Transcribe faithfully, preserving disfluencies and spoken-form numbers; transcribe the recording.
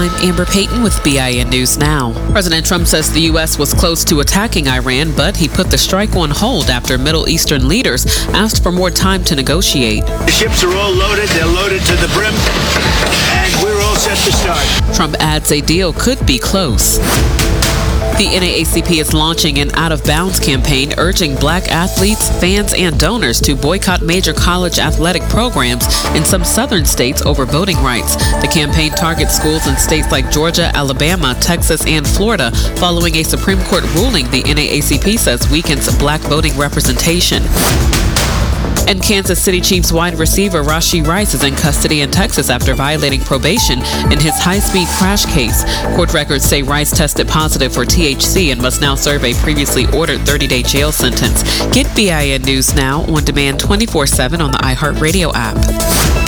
I'm Amber Payton with B I N News Now. President Trump says the U S was close to attacking Iran, but he put the strike on hold after Middle Eastern leaders asked for more time to negotiate. The ships are all loaded, they're loaded to the brim, and we're all set to start. Trump adds a deal could be close. The N double A C P is launching an out-of-bounds campaign urging black athletes, fans, and donors to boycott major college athletic programs in some southern states over voting rights. The campaign targets schools in states like Georgia, Alabama, Texas, and Florida following a Supreme Court ruling the N double A C P says weakens black voting representation. And Kansas City Chiefs wide receiver Rashee Rice is in custody in Texas after violating probation in his high-speed crash case. Court records say Rice tested positive for T H C and must now serve a previously ordered thirty-day jail sentence. Get B I N News Now on demand twenty-four seven on the iHeartRadio app.